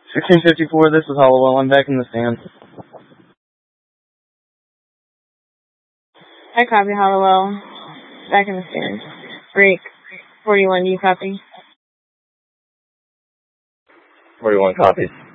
1654, this is Hollowell. I'm back in the stand. I copy, Hollowell. Back in the stand. Break. 41, do you copy? 41 copies.